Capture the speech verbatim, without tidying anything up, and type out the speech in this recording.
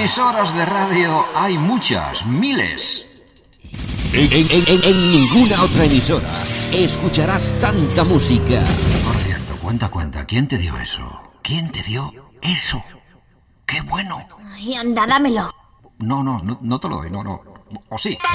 Emisoras de radio hay muchas, miles. En, en, en, en ninguna otra emisora escucharás tanta música. Por cierto, cuenta, cuenta, ¿quién te dio eso? ¿Quién te dio eso? ¡Qué bueno! Ay, anda, dámelo. No, no, no, no te lo doy, no, no. ¿O sí?